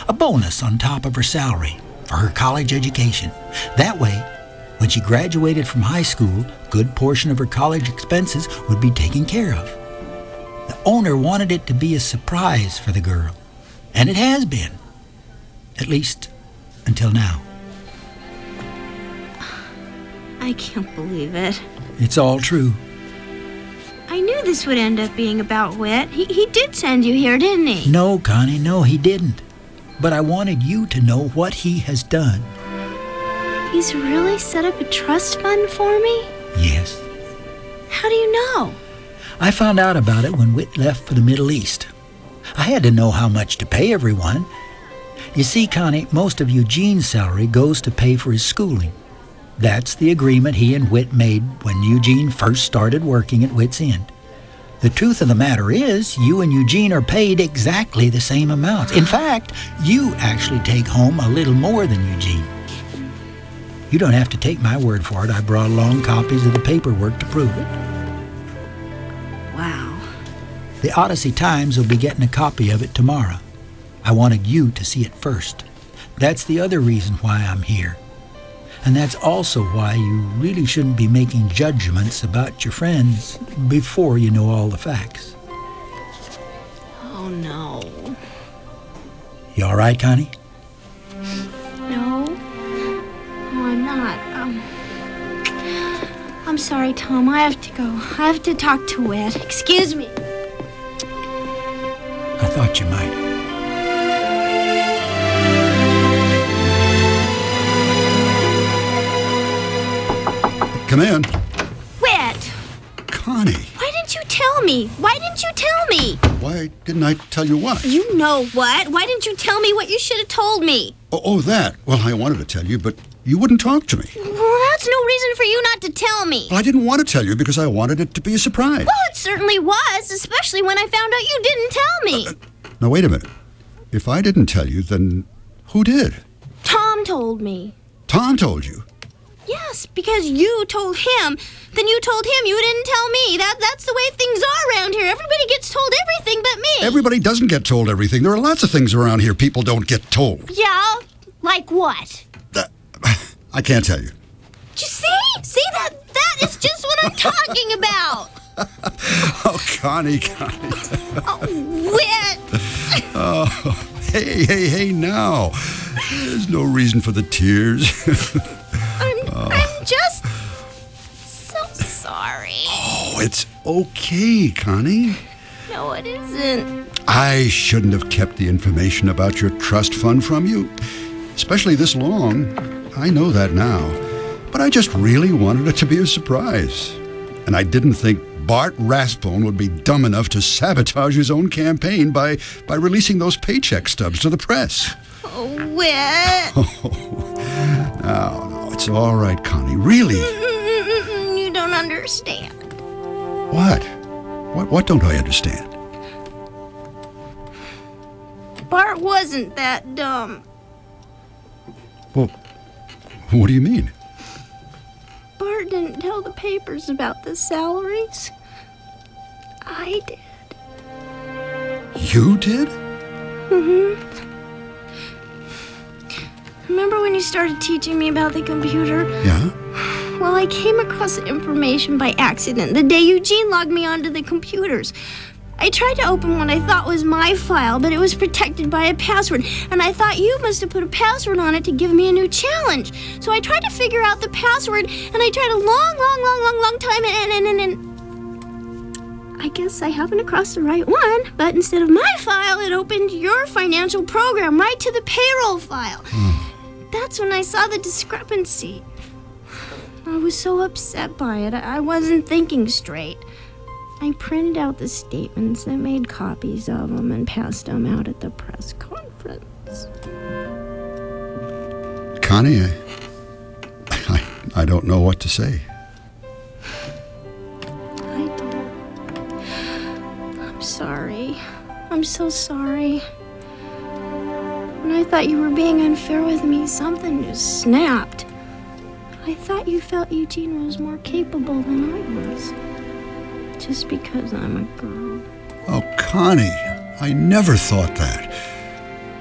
a bonus on top of her salary for her college education. That way, when she graduated from high school, a good portion of her college expenses would be taken care of. The owner wanted it to be a surprise for the girl, and it has been, at least until now. I can't believe it. It's all true. I knew this would end up being about Whit. He did send you here, didn't he? No, Connie, no, he didn't. But I wanted you to know what he has done. He's really set up a trust fund for me? Yes. How do you know? I found out about it when Whit left for the Middle East. I had to know how much to pay everyone. You see, Connie, most of Eugene's salary goes to pay for his schooling. That's the agreement he and Whit made when Eugene first started working at Whit's End. The truth of the matter is, you and Eugene are paid exactly the same amounts. In fact, you actually take home a little more than Eugene. You don't have to take my word for it. I brought along copies of the paperwork to prove it. Wow. The Odyssey Times will be getting a copy of it tomorrow. I wanted you to see it first. That's the other reason why I'm here. And that's also why you really shouldn't be making judgments about your friends before you know all the facts. Oh, no. You all right, Connie? No. No, I'm not. I'm sorry, Tom. I have to go. I have to talk to Whit. Excuse me. I thought you might. Come in. Whit! Connie, Why didn't you tell me? Why didn't you tell me? why didn't I tell you what? You know what? Why didn't you tell me what you should have told me? Oh, that. Well, I wanted to tell you, but you wouldn't talk to me. Well, that's no reason for you not to tell me. Well, I didn't want to tell you because I wanted it to be a surprise. Well, it certainly was, especially when I found out you didn't tell me. Now, wait a minute. If I didn't tell you, then who did? Tom told me. Tom told you. Yes, because you told him. Then you told him you didn't tell me. That's the way things are around here. Everybody gets told everything but me. Everybody doesn't get told everything. There are lots of things around here people don't get told. Yeah? Like what? I can't tell you. Did you see? See, that is just what I'm talking about. Oh, Connie. Oh, Whit. Oh, hey, now. There's no reason for the tears. I'm just so sorry. Oh, it's okay, Connie. No, it isn't. I shouldn't have kept the information about your trust fund from you, especially this long. I know that now. But I just really wanted it to be a surprise. And I didn't think Bart Rathbone would be dumb enough to sabotage his own campaign by releasing those paycheck stubs to the press. Oh, Whit. No, it's all right, Connie. Really. You don't understand. What? What don't I understand? Bart wasn't that dumb. Well, what do you mean? Bart didn't tell the papers about the salaries. I did. You did? Mm-hmm. Remember when you started teaching me about the computer? Yeah? Well, I came across the information by accident the day Eugene logged me onto the computers. I tried to open what I thought was my file, but it was protected by a password, and I thought you must have put a password on it to give me a new challenge. So I tried to figure out the password, and I tried a long time, and I guess I happened across the right one, but instead of my file, it opened your financial program right to the payroll file. That's when I saw the discrepancy. I was so upset by it. I wasn't thinking straight. I printed out the statements and made copies of them and passed them out at the press conference. Connie, I don't know what to say. I did. I'm sorry. I'm so sorry. When I thought you were being unfair with me, something just snapped. I thought you felt Eugene was more capable than I was. Just because I'm a girl. Oh, Connie, I never thought that.